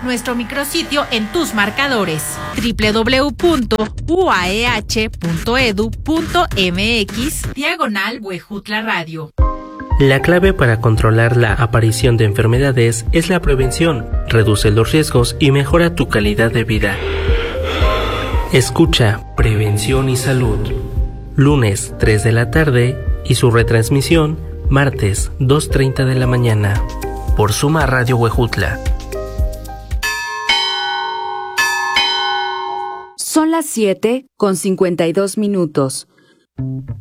nuestro micrositio en tus marcadores www.uaeh.edu.mx/Huejutla Radio. La clave para controlar la aparición de enfermedades es la prevención. Reduce los riesgos y mejora tu calidad de vida. Escucha Prevención y Salud. Lunes 3 de la tarde y su retransmisión martes 2:30 de la mañana. Por Suma Radio Huejutla. Son las 7:52.